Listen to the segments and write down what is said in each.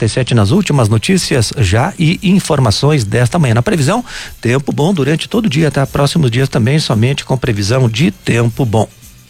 6h57 nas últimas notícias já e informações desta manhã. Na previsão, tempo bom durante todo o dia, tá? Próximos dias também somente com previsão de tempo bom.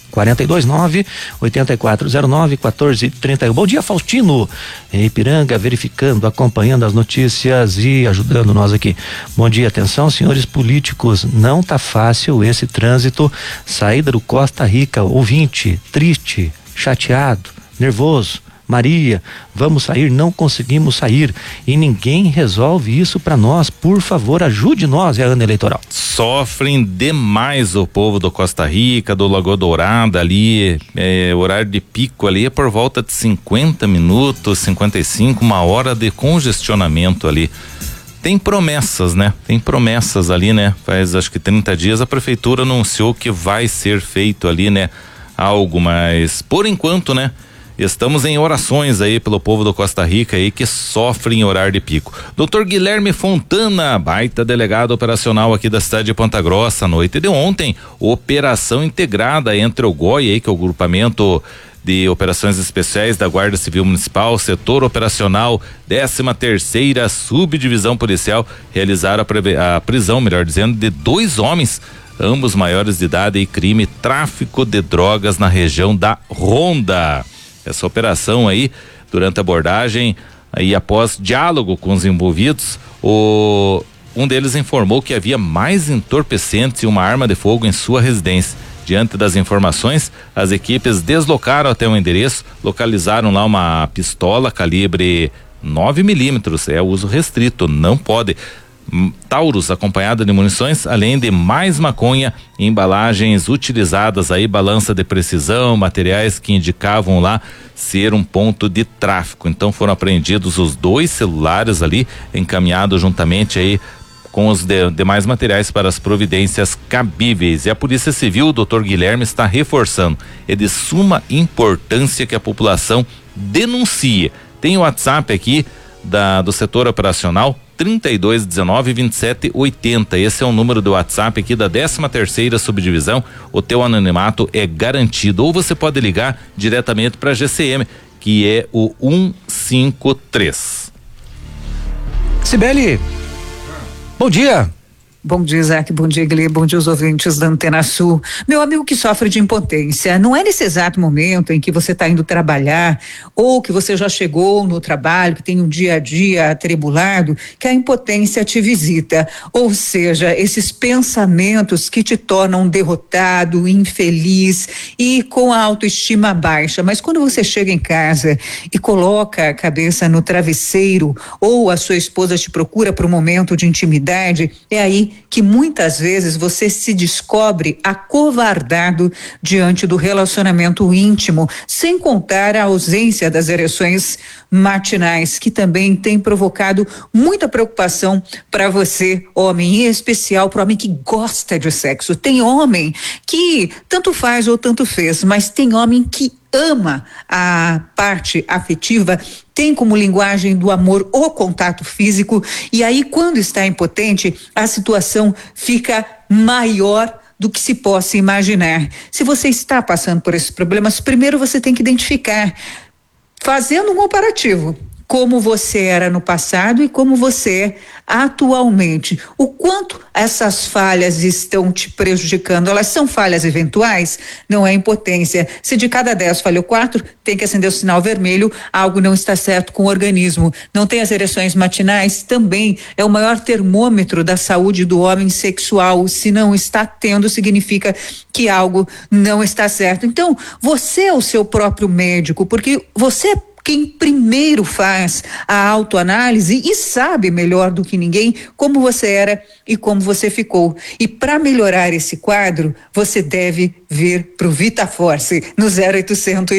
429-8409-1431. Bom dia, Faustino, em Ipiranga, verificando, acompanhando as notícias e ajudando nós aqui. Bom dia, atenção, senhores políticos, não tá fácil esse trânsito. Saída do Costa Rica, ouvinte, triste, chateado, nervoso. Maria, vamos sair, não conseguimos sair e ninguém resolve isso para nós. Por favor, ajude nós, é ano eleitoral. Sofrem demais o povo do Costa Rica, do Lagoa Dourada ali, horário de pico ali é por volta de 50 minutos, 55, uma hora de congestionamento ali. Tem promessas, né? Tem promessas ali, né? Faz acho que 30 dias a prefeitura anunciou que vai ser feito ali, né? Algo, mas por enquanto, né? Estamos em orações aí pelo povo do Costa Rica aí que sofre em horário de pico. Dr. Guilherme Fontana, baita delegado operacional aqui da cidade de Ponta Grossa, noite de ontem, operação integrada entre o GOI aí, que é o grupamento de operações especiais da Guarda Civil Municipal, setor operacional 13ª Subdivisão Policial, realizaram a prisão, melhor dizendo, de 2 homens, ambos maiores de idade e crime tráfico de drogas na região da Ronda. Essa operação aí, durante a abordagem, aí após diálogo com os envolvidos, um deles informou que havia mais entorpecentes e uma arma de fogo em sua residência. Diante das informações, as equipes deslocaram até o endereço, localizaram lá uma pistola calibre 9mm, é uso restrito, não pode. Taurus acompanhada de munições, além de mais maconha, embalagens utilizadas aí, balança de precisão, materiais que indicavam lá ser um ponto de tráfico. Então foram apreendidos os 2 celulares ali, encaminhados juntamente aí com os demais materiais para as providências cabíveis. E a Polícia Civil, o Dr. Guilherme, está reforçando. É de suma importância que a população denuncie. Tem o WhatsApp aqui do setor operacional 3219-2780. Esse é o número do WhatsApp aqui da 13ª Subdivisão. O teu anonimato é garantido. Ou você pode ligar diretamente para a GCM, que é o 153. Cibele, bom dia. Bom dia, Isaac, bom dia, Guilherme, bom dia aos ouvintes da Antena Sul. Meu amigo que sofre de impotência, não é nesse exato momento em que você está indo trabalhar ou que você já chegou no trabalho, que tem um dia a dia atribulado, que a impotência te visita. Ou seja, esses pensamentos que te tornam derrotado, infeliz e com a autoestima baixa. Mas quando você chega em casa e coloca a cabeça no travesseiro ou a sua esposa te procura para um momento de intimidade, é aí que muitas vezes você se descobre acovardado diante do relacionamento íntimo, sem contar a ausência das ereções matinais, que também tem provocado muita preocupação para você, homem, em especial para o homem que gosta de sexo. Tem homem que tanto faz ou tanto fez, mas tem homem que ama a parte afetiva, tem como linguagem do amor o contato físico, e aí quando está impotente, a situação fica maior do que se possa imaginar. Se você está passando por esses problemas, primeiro você tem que identificar, fazendo um comparativo, como você era no passado e como você é atualmente. O quanto essas falhas estão te prejudicando? Elas são falhas eventuais? Não é impotência. Se de cada 10 falhou 4, tem que acender o sinal vermelho, algo não está certo com o organismo. Não tem as ereções matinais? Também é o maior termômetro da saúde do homem sexual. Se não está tendo, significa que algo não está certo. Então, você é o seu próprio médico, porque você é quem primeiro faz a autoanálise e sabe melhor do que ninguém como você era e como você ficou. E para melhorar esse quadro, você deve vir pro VitaForce no 0800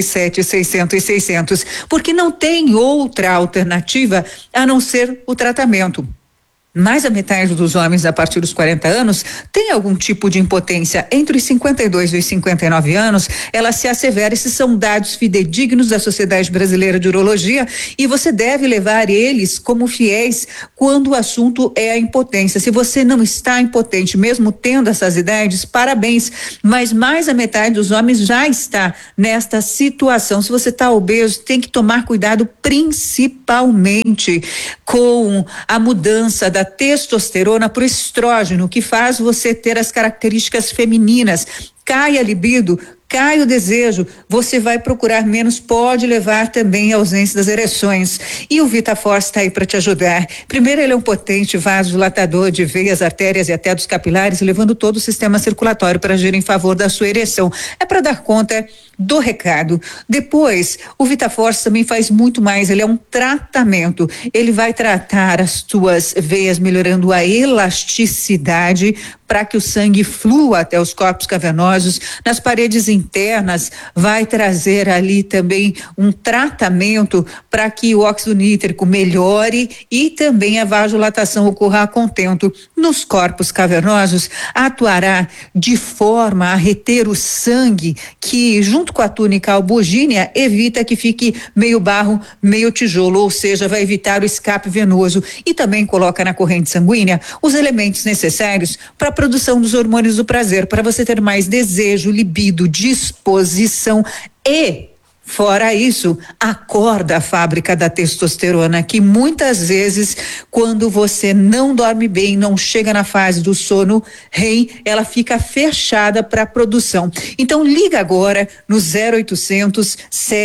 700 600, porque não tem outra alternativa a não ser o tratamento. Mais da metade dos homens a partir dos 40 anos tem algum tipo de impotência. Entre os 52 e os 59 anos, ela se assevera. Esses são dados fidedignos da Sociedade Brasileira de Urologia e você deve levar eles como fiéis quando o assunto é a impotência. Se você não está impotente, mesmo tendo essas idades, parabéns, mas mais da metade dos homens já está nesta situação. Se você está obeso, tem que tomar cuidado principalmente com a mudança da testosterona para o estrógeno, que faz você ter as características femininas. Cai a libido, cai o desejo, você vai procurar menos, pode levar também à ausência das ereções. E o VitaForce está aí para te ajudar. Primeiro, ele é um potente vasodilatador de veias, artérias e até dos capilares, levando todo o sistema circulatório para agir em favor da sua ereção. É para dar conta do recado. Depois, o VitaForce também faz muito mais, ele é um tratamento. Ele vai tratar as tuas veias, melhorando a elasticidade para que o sangue flua até os corpos cavernosos. Nas paredes internas, vai trazer ali também um tratamento para que o óxido nítrico melhore e também a vasodilatação ocorra a contento. Nos corpos cavernosos, atuará de forma a reter o sangue, que junto com a túnica albugínea evita que fique meio barro, meio tijolo, ou seja, vai evitar o escape venoso, e também coloca na corrente sanguínea os elementos necessários para a produção dos hormônios do prazer, para você ter mais desejo, libido, disposição e, fora isso, acorda a fábrica da testosterona, que muitas vezes, quando você não dorme bem, não chega na fase do sono REM, ela fica fechada para a produção. Então liga agora no 0800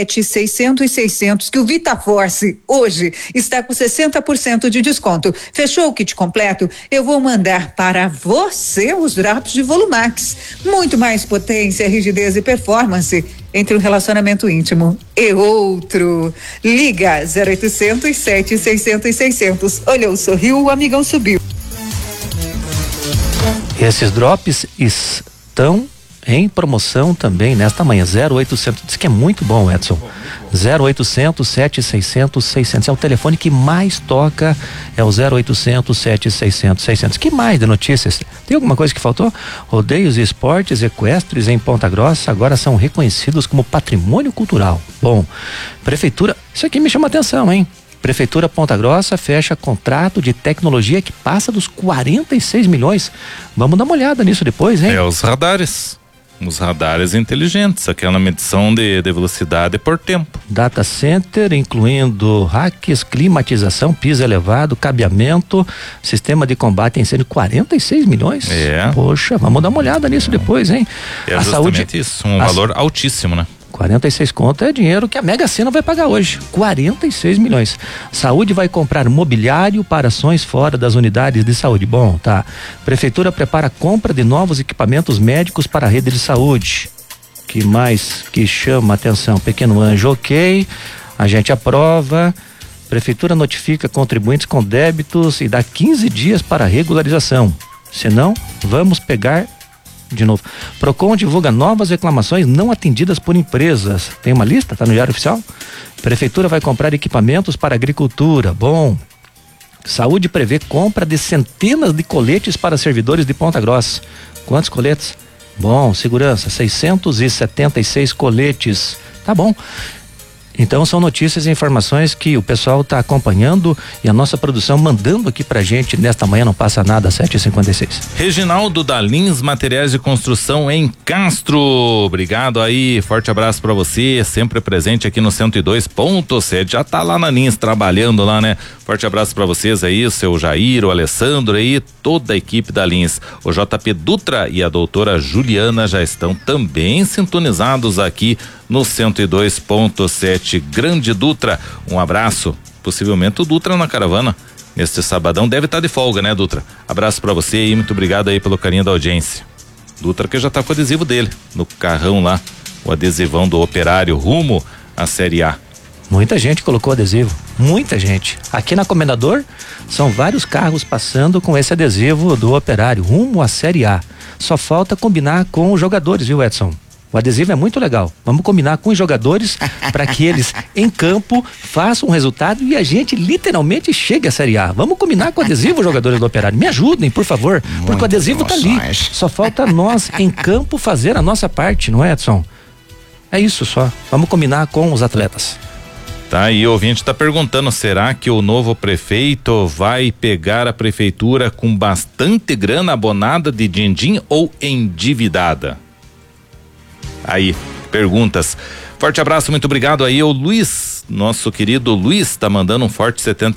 700 600 que o VitaForce hoje está com 60% de desconto. Fechou o kit completo? Eu vou mandar para você os drops de Volumax. Muito mais potência, rigidez e performance entre um relacionamento íntimo e outro. Liga 0800 700 600. Olhou, sorriu, o amigão subiu. Esses drops estão em promoção também nesta manhã. 0800, diz que é muito bom, Edson. 0800 700 600 é o telefone que mais toca, é o 0800 700 600. Que mais de notícias? Tem alguma coisa que faltou? Rodeios e esportes equestres em Ponta Grossa agora são reconhecidos como patrimônio cultural. Bom, prefeitura, isso aqui me chama atenção, hein? Prefeitura Ponta Grossa fecha contrato de tecnologia que passa dos 46 milhões. Vamos dar uma olhada nisso depois, hein? É os radares. Os radares inteligentes, aquela medição de velocidade por tempo. Data center, incluindo racks, climatização, piso elevado, cabeamento, sistema de combate a incêndio, 46 milhões. É. Poxa, vamos dar uma olhada nisso depois, hein? É a justamente saúde, isso, valor altíssimo, né? 46 conto é dinheiro que a Mega Sena vai pagar hoje, 46 milhões. Saúde vai comprar mobiliário para ações fora das unidades de saúde. Bom, tá. Prefeitura prepara a compra de novos equipamentos médicos para a rede de saúde. Que mais que chama atenção? Pequeno Anjo, ok. A gente aprova. Prefeitura notifica contribuintes com débitos e dá 15 dias para regularização. Senão, vamos pegar de novo. Procon divulga novas reclamações não atendidas por empresas. Tem uma lista? Tá no Diário Oficial? Prefeitura vai comprar equipamentos para agricultura. Bom. Saúde prevê compra de centenas de coletes para servidores de Ponta Grossa. Quantos coletes? Bom, segurança, 676 coletes. Tá bom. Então são notícias e informações que o pessoal está acompanhando e a nossa produção mandando aqui pra gente nesta manhã, não passa nada, 7h56. Reginaldo da Lins Materiais de Construção em Castro, obrigado aí, forte abraço pra você, sempre presente aqui no 102.7, já tá lá na Lins trabalhando lá, né? Forte abraço pra vocês aí, o seu Jair, o Alessandro aí, toda a equipe da Lins. O JP Dutra e a doutora Juliana já estão também sintonizados aqui no 102.7. Grande Dutra, um abraço. Possivelmente o Dutra na caravana neste sabadão deve estar de folga, né, Dutra? Abraço pra você e muito obrigado aí pelo carinho da audiência. Dutra que já tá com o adesivo dele no carrão lá, o adesivão do Operário rumo à Série A. Muita gente colocou adesivo, muita gente. Aqui na Comendador são vários carros passando com esse adesivo do Operário rumo à Série A. Só falta combinar com os jogadores, viu, Edson? O adesivo é muito legal. Vamos combinar com os jogadores para que eles, em campo, façam um resultado e a gente literalmente chegue à Série A. Vamos combinar com o adesivo, jogadores do Operário. Me ajudem, por favor, porque o adesivo tá ali. Só falta nós, em campo, fazer a nossa parte, não é, Edson? É isso só. Vamos combinar com os atletas. Tá aí, o ouvinte tá perguntando, será que o novo prefeito vai pegar a prefeitura com bastante grana abonada de din-din ou endividada? Aí, perguntas. Forte abraço, muito obrigado aí, o Luiz, nosso querido Luiz, tá mandando um forte 70